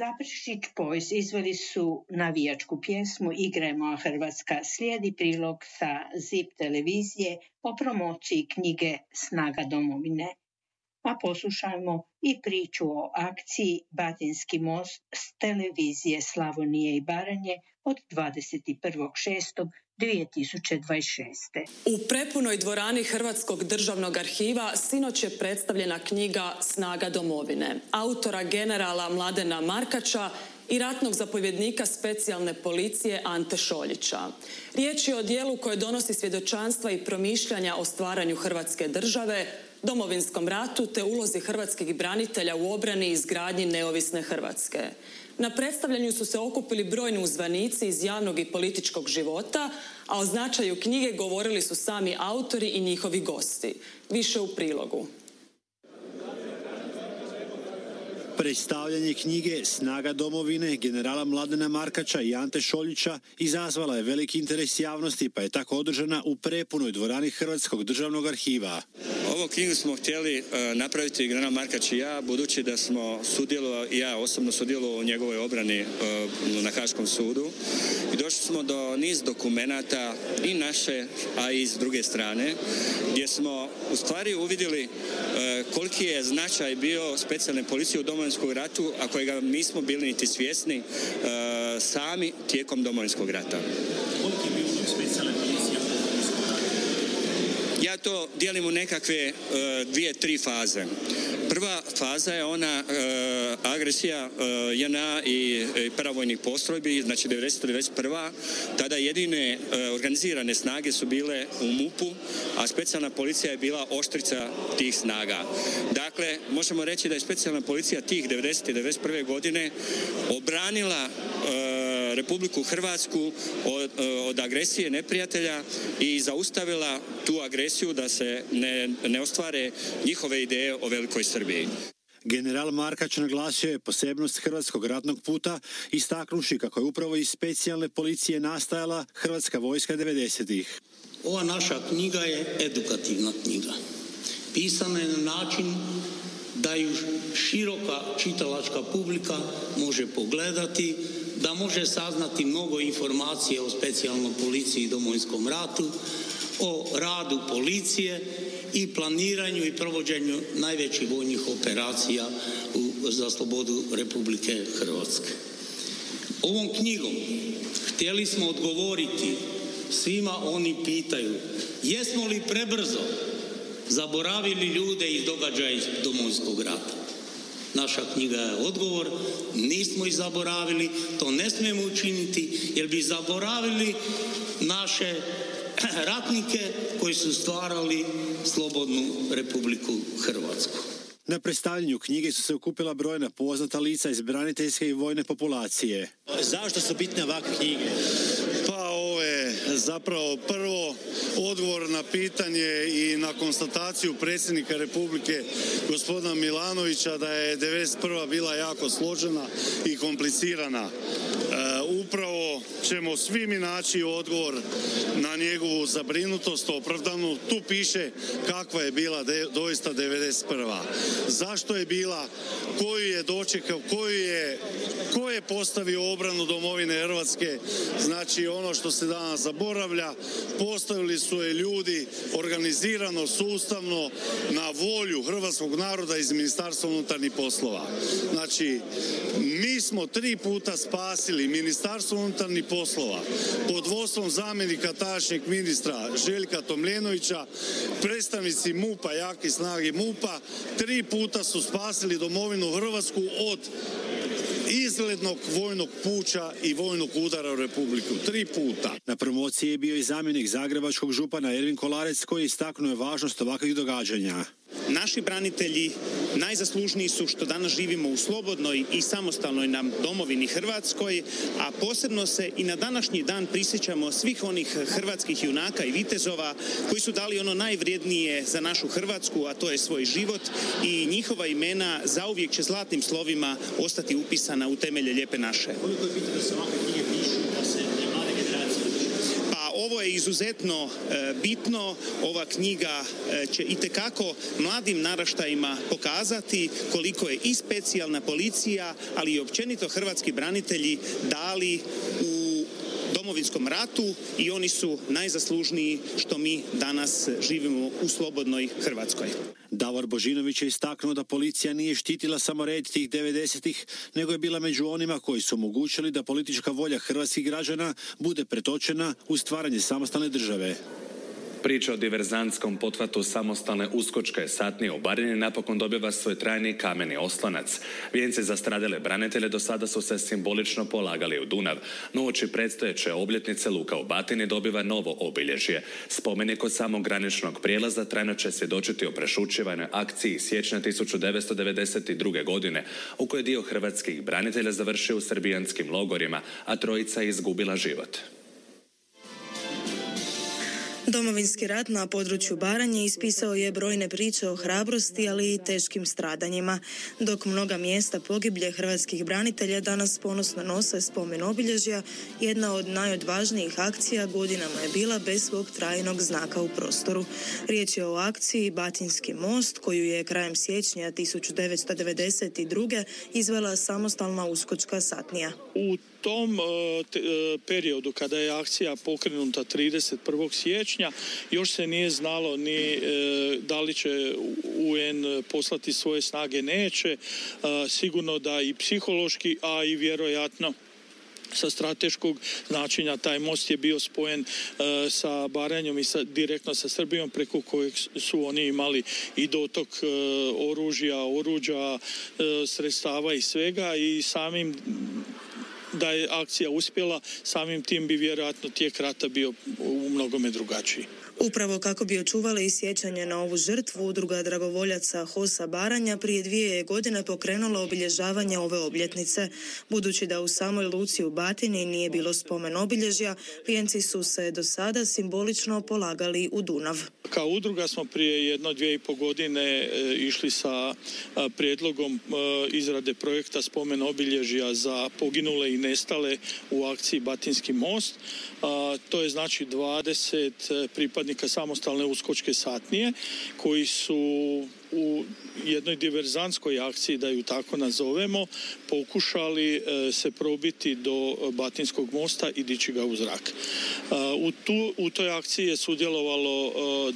Zaprešić Boys izveli su navijačku pjesmu Igrajmo, a Hrvatska. Slijedi prilog sa ZIP televizije o promociji knjige Snaga domovine. A poslušajmo i priču o akciji Batinski most s televizije Slavonije i Baranje od 21.6.2026. U prepunoj dvorani Hrvatskog državnog arhiva sinoć je predstavljena knjiga Snaga domovine, autora generala Mladena Markača i ratnog zapovjednika specijalne policije Ante Šoljića. Riječ je o dijelu koje donosi svjedočanstva i promišljanja o stvaranju Hrvatske države, Domovinskom ratu te ulozi hrvatskih branitelja u obrani i izgradnji neovisne Hrvatske. Na predstavljanju su se okupili brojni uzvanici iz javnog i političkog života, a o značaju knjige govorili su sami autori i njihovi gosti. Više u prilogu. Predstavljanje knjige Snaga domovine generala Mladena Markača i Ante Šoljića izazvala je veliki interes javnosti, pa je tako održana u prepunoj dvorani Hrvatskog državnog arhiva. Ovu knjigu smo htjeli napraviti general Markač i ja, budući da smo ja osobno sudjelovao u njegovoj obrani na Haškom sudu. I došli smo do niz dokumenata i naše, a i s druge strane, gdje smo u stvari uvidjeli koliki je značaj bio specijalne policije u Domovinskom ratu, a kojega nismo bili niti svjesni sami tijekom Domovinskog rata. Koliki je bio specijalne policije u Domovinskom ratu? Ja to dijelim u nekakve 2-3 faze. Prva faza je ona agresija JNA i paravojnih postrojbi, znači 90-91. Tada jedine organizirane snage su bile u MUP-u, a specijalna policija je bila oštrica tih snaga. Dakle, možemo reći da je specijalna policija tih 90. i 91. godine obranila Republiku Hrvatsku od agresije neprijatelja i zaustavila tu agresiju da se ne ostvare njihove ideje o velikoj Srbiji. General Markač naglasio je posebnost hrvatskog ratnog puta, istaknuši kako je upravo iz specijalne policije nastajala Hrvatska vojska 90-ih. Ova naša knjiga je edukativna knjiga. Pisana je na način da ju široka čitalačka publika može pogledati, da može saznati mnogo informacije o specijalnoj policiji i Domovinskom ratu, o radu policije i planiranju i provođenju najvećih vojnih operacija za slobodu Republike Hrvatske. Ovom knjigom htjeli smo odgovoriti svima, oni pitaju, jesmo li prebrzo zaboravili ljude iz događaja iz Domovinskog rata? Naša knjiga je odgovor, nismo ih zaboravili, to ne smijemo učiniti jer bi zaboravili naše ratnike koji su stvarali slobodnu Republiku Hrvatsku. Na predstavljanju knjige su se okupila brojna poznata lica iz braniteljske i vojne populacije. Zašto su bitne ovakve knjige? Pa ovo je zapravo prvo odgovor na pitanje i na konstataciju predsjednika Republike gospodina Milanovića da je 91. bila jako složena i komplicirana. Upravo ćemo svi mi naći odgovor na njegovu zabrinutost opravdanu. Tu piše kakva je bila doista 91. Zašto je bila, koju je dočekao, ko je postavio obranu domovine Hrvatske. Znači ono što se danas zaboravlja, postavili su je ljudi organizirano, sustavno, na volju hrvatskog naroda iz Ministarstva unutarnjih poslova. Znači, mi smo 3 puta spasili Ministarstvo unutarnjih poslova pod vodstvom zamjenika tadašnjeg ministra Željka Tomljenovića, predstavnici MUP-a, jake snage MUP-a, 3 puta su spasili domovinu Hrvatsku od izglednog vojnog puča i vojnog udara u Republiku. 3 puta. Na promociji je bio i zamjenik zagrebačkog župana Ervin Kolarec koji istaknuo je važnost ovakvih događanja. Naši branitelji najzaslužniji su što danas živimo u slobodnoj i samostalnoj nam domovini Hrvatskoj, a posebno se i na današnji dan prisjećamo svih onih hrvatskih junaka i vitezova koji su dali ono najvrijednije za našu Hrvatsku, a to je svoj život, i njihova imena zauvijek će zlatnim slovima ostati upisana u temelje Lijepe naše. Koliko je bitno da se ovakve knjige pišu, da se mlade generacije? Pa ovo Ovo je izuzetno bitno. Ova knjiga će itekako mladim naraštajima pokazati koliko je i specijalna policija, ali i općenito hrvatski branitelji dali u Domovinskom ratu i oni su najzaslužniji što mi danas živimo u slobodnoj Hrvatskoj. Davor Božinović je istaknuo da policija nije štitila samo red tih 90-ih, nego je bila među onima koji su omogućili da politička volja hrvatskih građana bude pretočena u stvaranje samostalne države. Priča o diverzantskom pothvatu samostalne uskočke satnije u Baranji napokon dobiva svoj trajni kameni oslonac. Vijence za stradale branitelje do sada su se simbolično polagali u Dunav, no uoči predstojeće obljetnice Luka u Batini dobiva novo obilježje. Spomenik od samog graničnog prijelaza trajno će svjedočiti o prešućivanoj akciji siječnja 1992. godine, u kojoj dio hrvatskih branitelja završio u srbijanskim logorima, a trojica je izgubila život. Domovinski rat na području Baranje ispisao je brojne priče o hrabrosti, ali i teškim stradanjima. Dok mnoga mjesta pogiblje hrvatskih branitelja danas ponosno nose spomen obilježja, jedna od najodvažnijih akcija godinama je bila bez svog trajnog znaka u prostoru. Riječ je o akciji Batinski most, koju je krajem siječnja 1992. izvela samostalna uskočka satnija. U tom periodu kada je akcija pokrenuta 31. siječnja još se nije znalo ni da li će UN poslati svoje snage, neće. Sigurno da i psihološki, a i vjerojatno sa strateškog značenja taj most je bio spojen sa Baranjom i direktno sa Srbijom, preko kojeg su oni imali i dotok oruđa, sredstava i svega, i samim da je akcija uspjela, samim tim bi vjerojatno tijek rata bio u mnogome drugačiji. Upravo kako bi očuvali sjećanje na ovu žrtvu, udruga dragovoljaca HOS-a Baranja prije 2 godine pokrenula obilježavanje ove obljetnice. Budući da u samoj luci u Batini nije bilo spomen obilježja, vijenci su se do sada simbolično polagali u Dunav. Kao udruga smo prije 1-2,5 godine išli sa prijedlogom izrade projekta spomen obilježja za poginule i nestale u akciji Batinski most. To je znači 20 pripadnika samostalne uskočke satnije koji su u jednoj diverzantskoj akciji, da ju tako nazovemo, pokušali se probiti do Batinskog mosta i dići ga u zrak. U toj akciji je sudjelovalo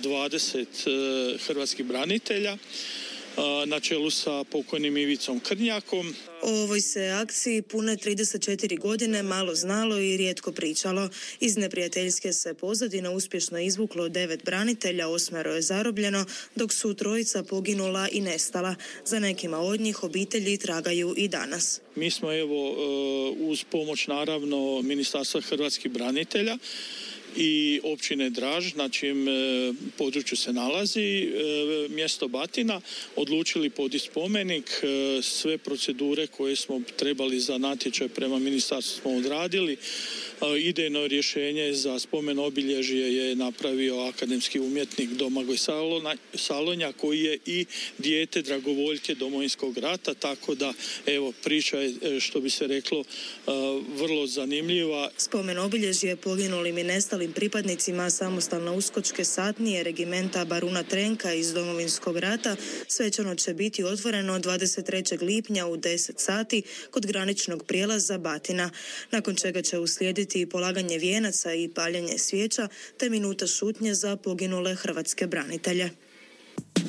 20 hrvatskih branitelja na čelu sa pokojnim Ivicom Krnjakom. O ovoj se akciji pune 34 godine malo znalo i rijetko pričalo. Iz neprijateljske se pozadine uspješno izvuklo 9 branitelja, 8 je zarobljeno, dok su 3 poginula i nestala. Za nekima od njih obitelji tragaju i danas. Mi smo uz pomoć naravno Ministarstva hrvatskih branitelja i općine Draž, na čijem području se nalazi mjesto Batina, odlučili podići spomenik. Sve procedure koje smo trebali za natječaj prema ministarstvu smo odradili. Idejno rješenje za spomen obilježje je napravio akademski umjetnik Domagoj Salonja, koji je i dijete dragovoljke Domovinskog rata, tako da priča je, što bi se reklo, vrlo zanimljiva. Spomen obilježje poginulim i nestalim pripadnicima samostalne uskočke satnije regimenta Baruna Trenka iz Domovinskog rata svečano će biti otvoreno 23. lipnja u 10 sati kod graničnog prijelaza Batina, nakon čega će uslijediti polaganje vijenaca i paljenje svijeća te minuta šutnje za poginule hrvatske branitelje.